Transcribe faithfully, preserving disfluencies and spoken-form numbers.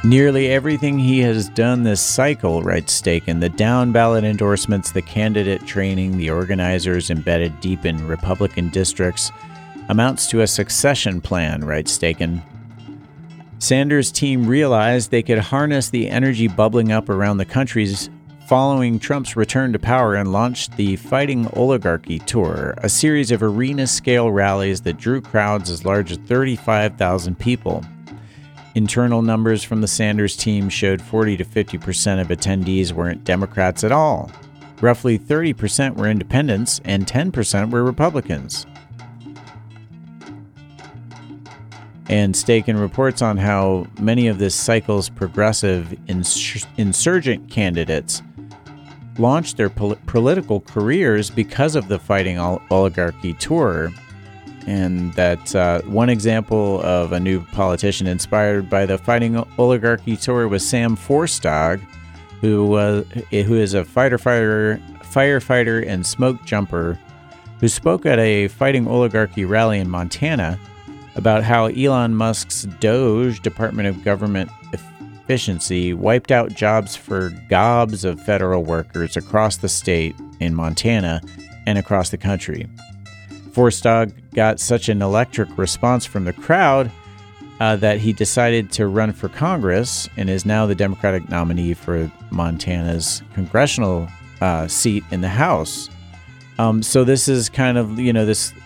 Nearly everything he has done this cycle, writes Staken, the down-ballot endorsements, the candidate training, the organizers embedded deep in Republican districts, amounts to a succession plan, writes Staken. Sanders' team realized they could harness the energy bubbling up around the country's following Trump's return to power and launched the Fighting Oligarchy Tour, a series of arena-scale rallies that drew crowds as large as thirty-five thousand people. Internal numbers from the Sanders team showed forty to fifty percent of attendees weren't Democrats at all. Roughly thirty percent were independents and ten percent were Republicans. And Staken reports on how many of this cycle's progressive ins- insurgent candidates launched their pol- political careers because of the Fighting Ol- Oligarchy Tour. And that uh, one example of a new politician inspired by the Fighting Oligarchy Tour was Sam Forstog, who was who is a fighter fighter firefighter and smoke jumper, who spoke at a Fighting Oligarchy rally in Montana about how Elon Musk's Doge, Department of Government Efficiency, wiped out jobs for gobs of federal workers across the state in Montana and across the country. Forstog got such an electric response from the crowd uh, that he decided to run for Congress and is now the Democratic nominee for Montana's congressional uh, seat in the House. Um, so this is kind of, you know, this